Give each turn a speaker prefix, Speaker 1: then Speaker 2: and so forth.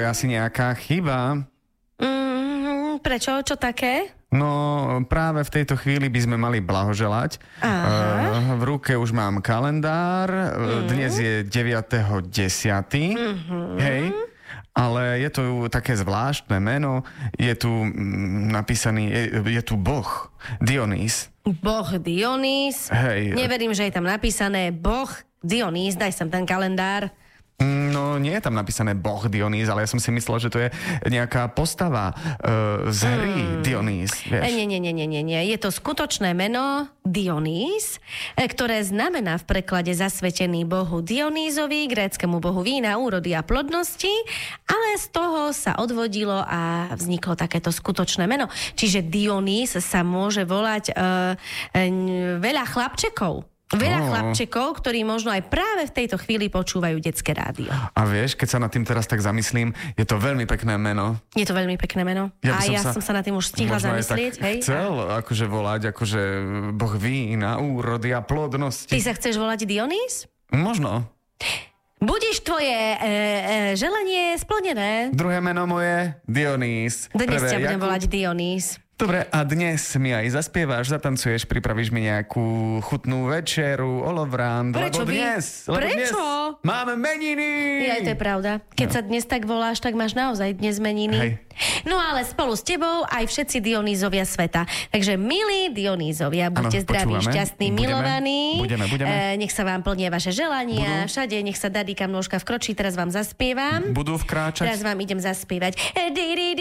Speaker 1: je asi nejaká chyba.
Speaker 2: Prečo? Čo také?
Speaker 1: No, práve v tejto chvíli by sme mali blahoželať. V ruke už mám kalendár. Dnes je 9.10. Hej. Ale je tu také zvláštne meno. Je tu napísaný, je tu Boh Dionýs.
Speaker 2: Boh Dionýs?
Speaker 1: Hej.
Speaker 2: Neverím, že je tam napísané Boh Dionýs. Daj sem ten kalendár.
Speaker 1: No, nie je tam napísané Boh Dionýs, ale ja som si myslel, že to je nejaká postava z hry Dionýs, vieš?
Speaker 2: Nie. Je to skutočné meno Dionýs, ktoré znamená v preklade zasvetený bohu Dionýzovi, gréckemu bohu vína, úrody a plodnosti, ale z toho sa odvodilo a vzniklo takéto skutočné meno. Čiže Dionýs sa môže volať veľa chlapčekov. Chlapčekov, ktorí možno aj práve v tejto chvíli počúvajú detské rádio.
Speaker 1: A vieš, keď sa nad tým teraz tak zamyslím, je to veľmi pekné meno.
Speaker 2: Je to veľmi pekné meno. Ja som sa nad tým už stihla zamyslieť. Hej?
Speaker 1: Chcel akože volať, akože boh vína, úrody a plodnosti.
Speaker 2: Ty sa chceš volať Dionýs?
Speaker 1: Možno.
Speaker 2: Budeš tvoje želanie splnené.
Speaker 1: Druhé meno moje Dionýs.
Speaker 2: Dnes ťa budem volať Dionýs.
Speaker 1: Dobre, a dnes mi aj zaspievaš, zatancuješ, pripravíš mi nejakú chutnú večeru, olovrant.
Speaker 2: Prečo
Speaker 1: dnes máme meniny.
Speaker 2: Ja, to je pravda. Keď sa dnes tak voláš, tak máš naozaj dnes meniny.
Speaker 1: Hej.
Speaker 2: No ale spolu s tebou aj všetci Dionýzovia sveta. Takže milí Dionýzovia, buďte zdraví, šťastní, milovaní.
Speaker 1: Budeme.
Speaker 2: Nech sa vám plnia vaše želania. Všade nech sa Dadíka Množka vkročí. Teraz vám zaspievam.
Speaker 1: Budú vkráčať.
Speaker 2: Teraz vám idem zaspievať.